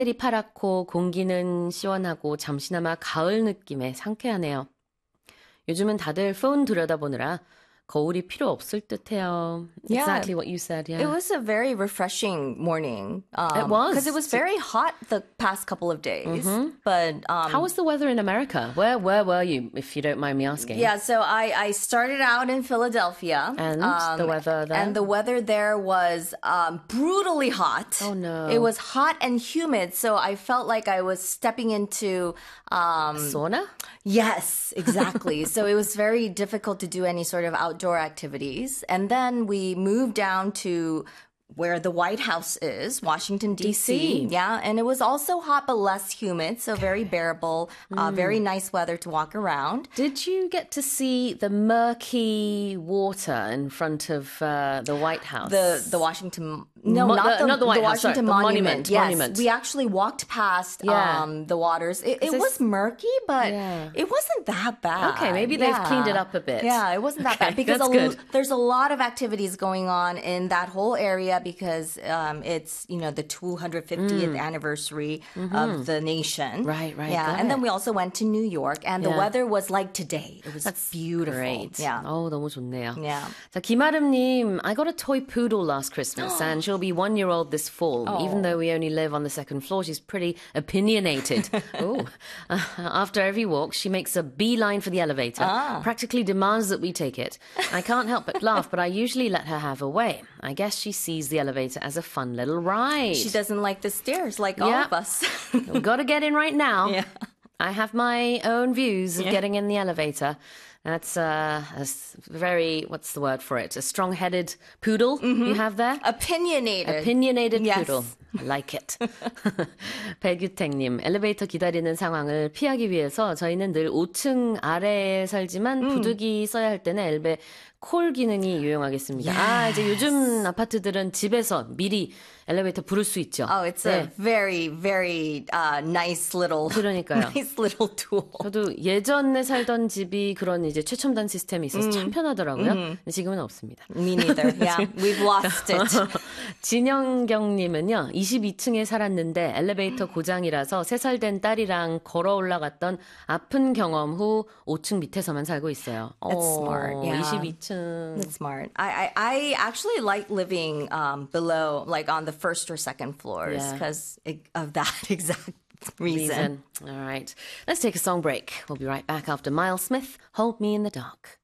하늘이 파랗고 공기는 시원하고 잠시나마 가을 느낌에 상쾌하네요. 요즘은 다들 폰 들여다보느라 거울이 필요 없을 듯해요. Yeah. Exactly what you said, yeah. It was a very refreshing morning. It was. Because it was very hot the past couple of days. But How was the weather in America? Where were you, if you don't mind me asking? yeah, so I started out in Philadelphia. And the weather there? And the weather there was brutally hot. Oh, no. It was hot and humid, so I felt like I was stepping into... Sauna? Yes, exactly. So it was very difficult to do any sort of outdoor activities. And then we moved down to where the White House is, Washington, D.C. Yeah, and it was also hot but less humid, so very bearable, very nice weather to walk around. Did you get to see the murky water in front of the White House? The Washington... No, not the White House, Washington sorry, the Monument. Yes, monument. we actually walked past Yeah. the waters. It was murky, but it wasn't that bad. Okay, maybe they've cleaned it up a bit. Yeah, it wasn't that bad because that's good. there's a lot of activities going on in that whole area because it's the 250th anniversary of the nation. Right, Yeah, got and then it. we also went to New York, and the Yeah. weather was like today. It was beautiful. Great. Yeah. 너무 좋네요. Yeah. 자, 김아름님, I got a toy poodle last Christmas and she'll be 1-year-old this fall. Even though we only live on the second floor, she's pretty opinionated. Ooh. After every walk, she makes a beeline for the elevator, practically demands that we take it. I can't help but laugh, but I usually let her have her way. I guess she sees the elevator as a fun little ride. She doesn't like the stairs like all Yeah. of us. We've got to get in right now. Yeah. I have my own views of getting in the elevator. That's a very, what's the word for it? A strong-headed poodle you have there? Opinionated. Opinionated Yes. poodle. I like it. 배규택님, 엘리베이터 기다리는 상황을 피하기 위해서 저희는 늘 5층 아래에 살지만 부득이 써야 할 때는 엘베 콜 기능이 유용하겠습니다. 아, 이제 요즘 아파트들은 집에서 미리 엘리베이터 부를 수 있죠. Oh, it's a very, very nice little, 그러니까요. nice little tool. 저도 예전에 살던 집이 그런 이제 최첨단 시스템이 있어서 참 편하더라고요. 근데 지금은 없습니다. Me neither. Yeah, we've lost it. 진영경님은요, 22층에 살았는데 엘리베이터 고장이라서 3살 된 딸이랑 걸어 올라갔던 아픈 경험 후 5층 밑에서만 살고 있어요. That's smart. Yeah. 22층. That's smart. I actually like living below, like on the first or second floors because of that exact reason. All right. Let's take a song break. We'll be right back after Miles Smith, Hold Me in the Dark.